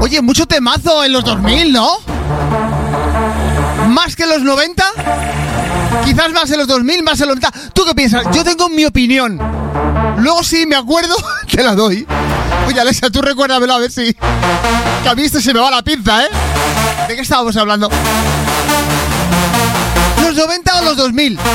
Oye, mucho temazo en los 2000, ¿no? ¿Más que en los 90? Quizás más en los 2000, más en los 90. ¿Tú qué piensas? Yo tengo mi opinión. Luego si me acuerdo, te la doy. Oye, Alexa, tú recuérdamelo a ver si... Que a mí esto se me va la pinza, ¿eh? ¿De qué estábamos hablando? ¿Los 90 o los 2000?